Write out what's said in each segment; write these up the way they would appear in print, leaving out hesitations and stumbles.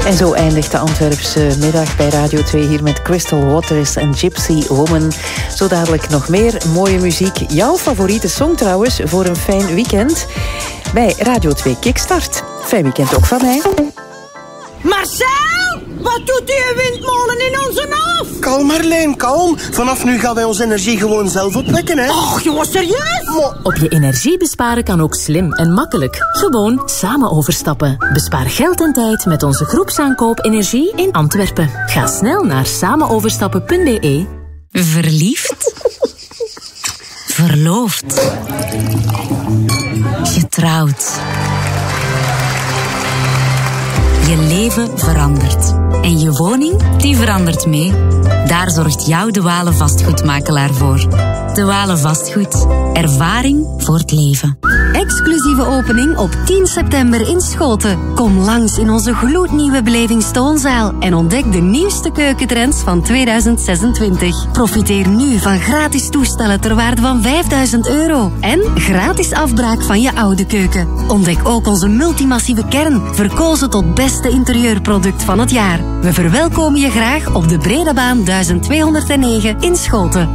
En zo eindigt de Antwerpse middag bij Radio 2 hier met Crystal Waters en Gypsy Woman. Zo dadelijk nog meer mooie muziek. Jouw favoriete song trouwens voor een fijn weekend bij Radio 2 Kickstart. Fijn weekend ook van mij. Marcel, wat doet die windmolen in onze hof? Kalm Marleen, kalm. Vanaf nu gaan wij onze energie gewoon zelf opwekken, hè. Och, jongens, serieus? Op je energie besparen kan ook slim en makkelijk. Gewoon samen overstappen. Bespaar geld en tijd met onze groepsaankoop energie in Antwerpen. Ga snel naar samenoverstappen.be. Verliefd? Verloofd? Getrouwd? Je leven verandert. En je woning, die verandert mee. Daar zorgt jouw De Wale vastgoedmakelaar voor. De Wale Vastgoed. Ervaring voor het leven. Exclusieve opening op 10 september in Schoten. Kom langs in onze gloednieuwe beleving Stoonzaal en ontdek de nieuwste keukentrends van 2026. Profiteer nu van gratis toestellen ter waarde van €5.000 en gratis afbraak van je oude keuken. Ontdek ook onze multimassieve kern, verkozen tot beste interieurproduct van het jaar. We verwelkomen je graag op de Bredebaan 1209 in Schoten.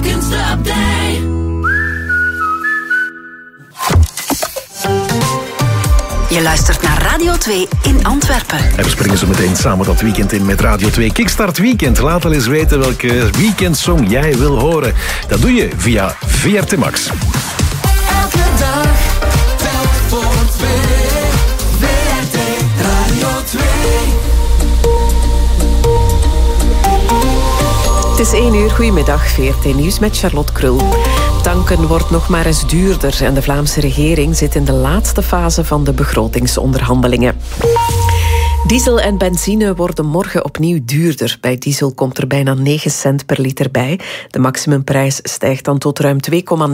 Je luistert naar Radio 2 in Antwerpen. En we springen zo meteen samen dat weekend in met Radio 2 Kickstart Weekend. Laat al eens weten welke weekendsong jij wil horen. Dat doe je via VRT Max. Elke dag, telk voor twee. VRT Radio 2. Het is 1 uur. Goedemiddag, VRT Nieuws met Charlotte Krul. Tanken wordt nog maar eens duurder en de Vlaamse regering zit in de laatste fase van de begrotingsonderhandelingen. Diesel en benzine worden morgen opnieuw duurder. Bij diesel komt er bijna 9 cent per liter bij. De maximumprijs stijgt dan tot ruim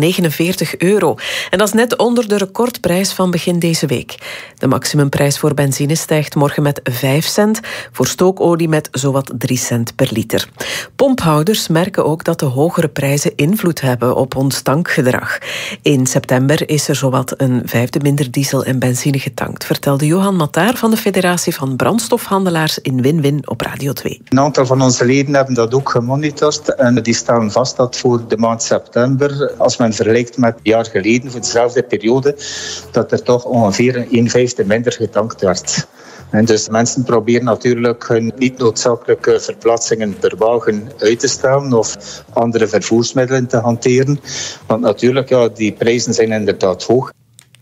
€2,49. En dat is net onder de recordprijs van begin deze week. De maximumprijs voor benzine stijgt morgen met 5 cent. Voor stookolie met zowat 3 cent per liter. Pomphouders merken ook dat de hogere prijzen invloed hebben op ons tankgedrag. In september is er zowat een vijfde minder diesel en benzine getankt, vertelde Johan Mataar van de Federatie van Brandstofhandelaars in Win-Win op Radio 2. Een aantal van onze leden hebben dat ook gemonitord en die stellen vast dat voor de maand september, als men vergelijkt met een jaar geleden voor dezelfde periode, dat er toch ongeveer 1/5 minder getankt werd. En dus mensen proberen natuurlijk hun niet noodzakelijke verplaatsingen per wagen uit te stellen of andere vervoersmiddelen te hanteren. Want natuurlijk, ja, die prijzen zijn inderdaad hoog.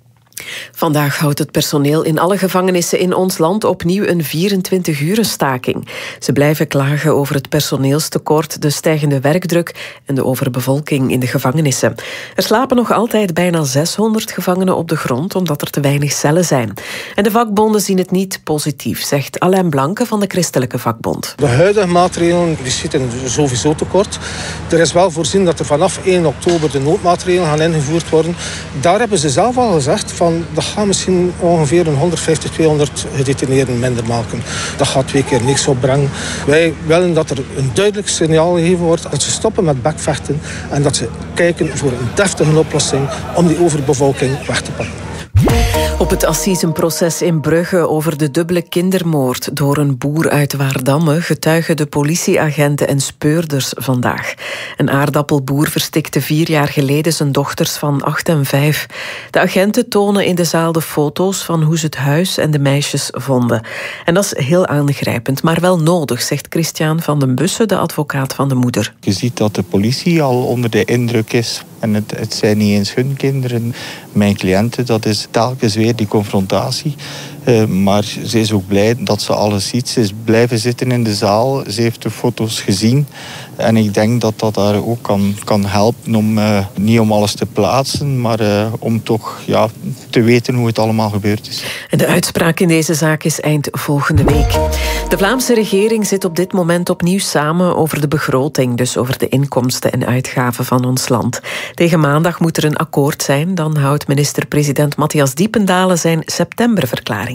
Vandaag houdt het personeel in alle gevangenissen in ons land opnieuw een 24-uren-staking. Ze blijven klagen over het personeelstekort, de stijgende werkdruk en de overbevolking in de gevangenissen. Er slapen nog altijd bijna 600 gevangenen op de grond, omdat er te weinig cellen zijn. En de vakbonden zien het niet positief, zegt Alain Blanke van de Christelijke Vakbond. De huidige maatregelen die schieten sowieso tekort. Er is wel voorzien dat er vanaf 1 oktober de noodmaatregelen gaan ingevoerd worden. Daar hebben ze zelf al gezegd van dat gaat misschien ongeveer een 150, 200 gedetineerden minder maken. Dat gaat 2 keer niks opbrengen. Wij willen dat er een duidelijk signaal gegeven wordt dat ze stoppen met bekvechten en dat ze kijken voor een deftige oplossing om die overbevolking weg te pakken. Op het assisenproces in Brugge over de dubbele kindermoord door een boer uit Waardamme getuigen de politieagenten en speurders vandaag. Een aardappelboer verstikte 4 jaar geleden zijn dochters van 8 en 5. De agenten tonen in de zaal de foto's van hoe ze het huis en de meisjes vonden. En dat is heel aangrijpend, maar wel nodig, zegt Christian van den Bussen, de advocaat van de moeder. Je ziet dat de politie al onder de indruk is. En het zijn niet eens hun kinderen. Mijn cliënten, dat is telkens weer die confrontatie. Maar ze is ook blij dat ze alles ziet. Ze is blijven zitten in de zaal. Ze heeft de foto's gezien. En ik denk dat dat haar ook kan helpen om niet om alles te plaatsen, maar om toch te weten hoe het allemaal gebeurd is. En de uitspraak in deze zaak is eind volgende week. De Vlaamse regering zit op dit moment opnieuw samen over de begroting, dus over de inkomsten en uitgaven van ons land. Tegen maandag moet er een akkoord zijn, dan houdt minister-president Matthias Diependalen zijn septemberverklaring.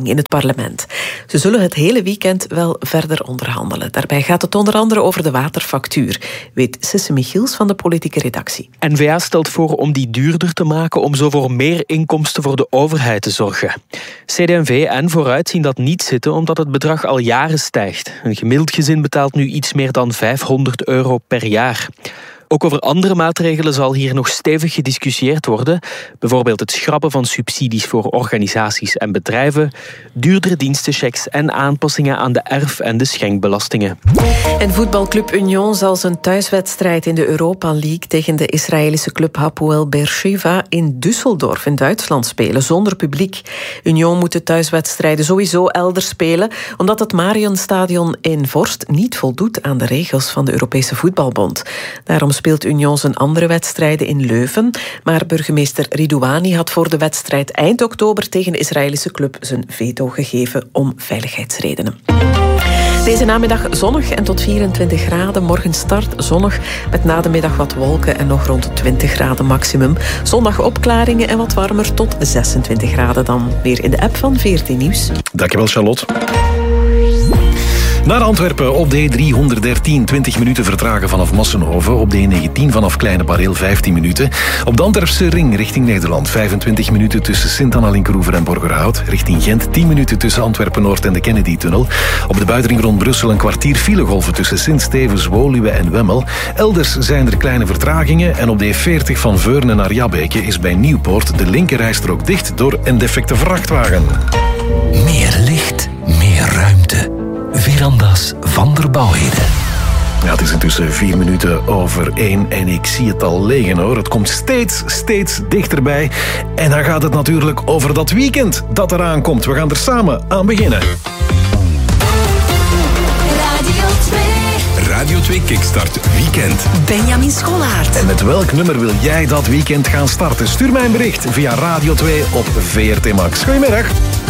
opstelling in het parlement. Ze zullen het hele weekend wel verder onderhandelen. Daarbij gaat het onder andere over de waterfactuur, weet Sisse Michiels van de politieke redactie. N-VA stelt voor om die duurder te maken om zo voor meer inkomsten voor de overheid te zorgen. CD&V en Vooruit zien dat niet zitten omdat het bedrag al jaren stijgt. Een gemiddeld gezin betaalt nu iets meer dan €500 per jaar. Ook over andere maatregelen zal hier nog stevig gediscussieerd worden. Bijvoorbeeld het schrappen van subsidies voor organisaties en bedrijven, duurdere dienstenchecks en aanpassingen aan de erf- en de schenkbelastingen. En voetbalclub Union zal zijn thuiswedstrijd in de Europa League tegen de Israëlische club Hapoel Beersheva in Düsseldorf in Duitsland spelen, zonder publiek. Union moet de thuiswedstrijden sowieso elders spelen, omdat het Marienstadion in Vorst niet voldoet aan de regels van de Europese Voetbalbond. Daarom speelt Union zijn andere wedstrijden in Leuven, maar burgemeester Ridouani had voor de wedstrijd eind oktober tegen de Israëlische club zijn veto gegeven om veiligheidsredenen. Deze namiddag zonnig en tot 24 graden. Morgen start zonnig met na de middag wat wolken en nog rond 20 graden maximum. Zondag opklaringen en wat warmer tot 26 graden dan. Weer in de app van VRT Nieuws. Dankjewel, Charlotte. Naar Antwerpen op de E313, 20 minuten vertragen vanaf Massenhoven. Op de E19 vanaf Kleine Bareel, 15 minuten. Op de Antwerpse ring richting Nederland, 25 minuten tussen Sint-Anna-Linkeroever en Borgerhout. Richting Gent, 10 minuten tussen Antwerpen-Noord en de Kennedy-tunnel. Op de buitenring rond Brussel een kwartier filegolven tussen Sint-Stevens, Woluwe en Wemmel. Elders zijn er kleine vertragingen. En op de E40 van Veurne naar Jabbeke is bij Nieuwpoort de linkerrijstrook dicht door een defecte vrachtwagen. Meer licht, meer ruimte. Veranda's van der Bouwheden. Ja, het is intussen 4 minuten over 1 en ik zie het al liggen, hoor. Het komt steeds dichterbij. En dan gaat het natuurlijk over dat weekend dat eraan komt. We gaan er samen aan beginnen. Radio 2 Kickstart Weekend. Benjamin Scholaert. En met welk nummer wil jij dat weekend gaan starten? Stuur mij een bericht via Radio 2 op VRT Max. Goedemiddag.